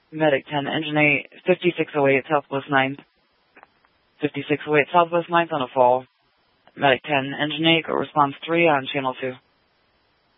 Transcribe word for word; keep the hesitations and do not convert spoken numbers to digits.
Medic ten, Engine eight, fifty-six oh eight, Southwest ninth. fifty-six oh eight, Southwest ninth on a fall. Medic ten, Engine eight, go response three on Channel two.